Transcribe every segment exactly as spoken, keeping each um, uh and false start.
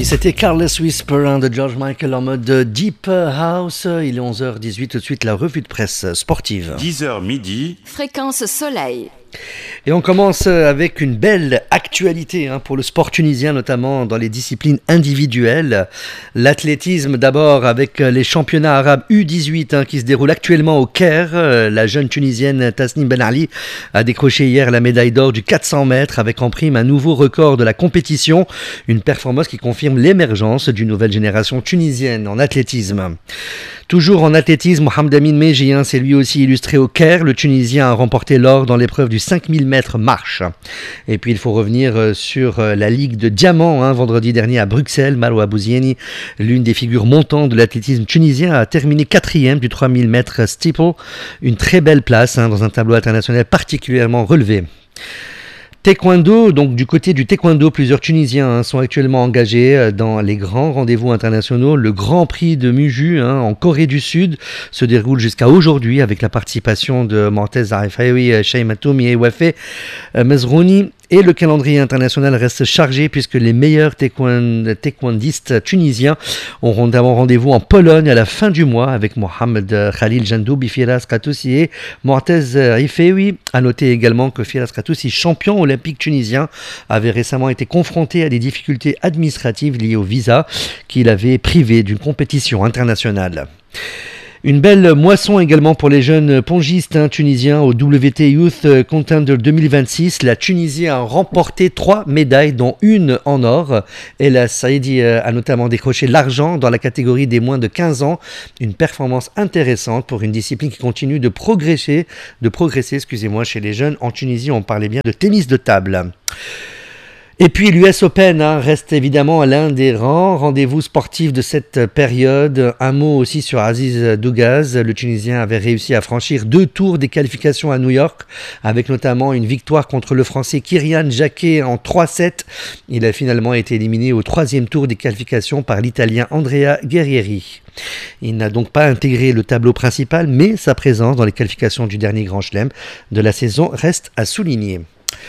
C'était Careless Whisper de George Michael en mode Deep House. Il est onze heures dix-huit, tout de suite la revue de presse sportive. dix heures midi. Fréquence Soleil. Et on commence avec une belle actualité hein, pour le sport tunisien, notamment dans les disciplines individuelles. L'athlétisme d'abord avec les championnats arabes U dix-huit hein, qui se déroulent actuellement au Caire. La jeune tunisienne Tasnim Ben Ali a décroché hier la médaille d'or du quatre cents mètres avec en prime un nouveau record de la compétition. Une performance qui confirme l'émergence d'une nouvelle génération tunisienne en athlétisme. Toujours en athlétisme, Mohamed Amin Meji hein, s'est lui aussi illustré au Caire. Le Tunisien a remporté l'or dans l'épreuve du cinq mille mètres marche. Et puis il faut revenir sur la Ligue de Diamant. Hein, vendredi dernier à Bruxelles, Maroua Bouzieni, l'une des figures montantes de l'athlétisme tunisien, a terminé quatrième du trois mille mètres steeple. Une très belle place hein, dans un tableau international particulièrement relevé. Taekwondo, donc du côté du taekwondo, plusieurs Tunisiens hein, sont actuellement engagés dans les grands rendez-vous internationaux. Le Grand Prix de Muju hein, en Corée du Sud se déroule jusqu'à aujourd'hui avec la participation de Mortez Arifaoui, Sheimatoumi et Wafé Mezrouni. Et le calendrier international reste chargé puisque les meilleurs taekwon- taekwondistes tunisiens auront d'abord rendez-vous en Pologne à la fin du mois avec Mohamed Khalil Jandoubi, Firas Katoussi et Mortez Rifewi. A noter également que Firas Katoussi, champion olympique tunisien, avait récemment été confronté à des difficultés administratives liées au visa qu'il avait privé d'une compétition internationale. Une belle moisson également pour les jeunes pongistes hein, tunisiens au W T Youth Contender deux mille vingt-six. La Tunisie a remporté trois médailles, dont une en or. Et la Saïdi a notamment décroché l'argent dans la catégorie des moins de quinze ans. Une performance intéressante pour une discipline qui continue de progresser, de progresser excusez-moi, chez les jeunes. En Tunisie, on parlait bien de tennis de table. Et puis l'U S Open hein, reste évidemment l'un des rangs rendez-vous sportifs de cette période. Un mot aussi sur Aziz Dougaz. Le Tunisien avait réussi à franchir deux tours des qualifications à New York, avec notamment une victoire contre le Français Kyrian Jacquet en trois sept. Il a finalement été éliminé au troisième tour des qualifications par l'Italien Andrea Guerrieri. Il n'a donc pas intégré le tableau principal, mais sa présence dans les qualifications du dernier Grand Chelem de la saison reste à souligner.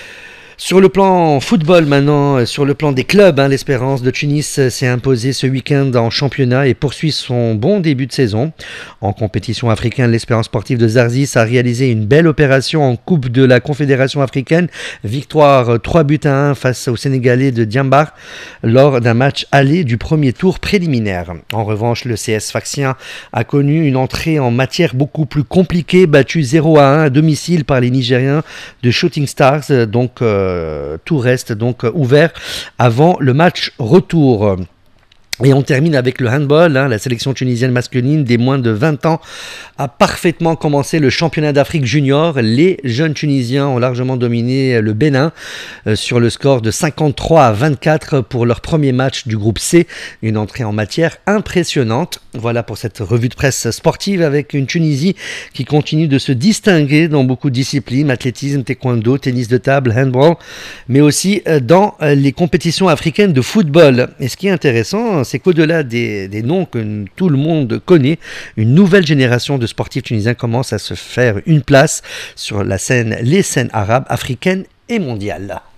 Sur le plan football maintenant, sur le plan des clubs, hein, l'Espérance de Tunis s'est imposée ce week-end en championnat et poursuit son bon début de saison. En compétition africaine, l'Espérance sportive de Zarzis a réalisé une belle opération en Coupe de la Confédération africaine. Victoire trois buts à un face aux Sénégalais de Diambar lors d'un match aller du premier tour préliminaire. En revanche, le C S Sfaxien a connu une entrée en matière beaucoup plus compliquée, battu zéro à un à domicile par les Nigériens de Shooting Stars, donc euh, tout reste donc ouvert avant le match retour. Et on termine avec le handball, hein, la sélection tunisienne masculine des moins de vingt ans a parfaitement commencé le championnat d'Afrique junior. Les jeunes Tunisiens ont largement dominé le Bénin euh, sur le score de cinquante-trois à vingt-quatre pour leur premier match du groupe C. Une entrée en matière impressionnante. Voilà pour cette revue de presse sportive avec une Tunisie qui continue de se distinguer dans beaucoup de disciplines, athlétisme, taekwondo, tennis de table, handball, mais aussi dans les compétitions africaines de football. Et ce qui est intéressant, c'est qu'au-delà des, des noms que tout le monde connaît, une nouvelle génération de sportifs tunisiens commence à se faire une place sur la scène, les scènes arabes, africaines et mondiales.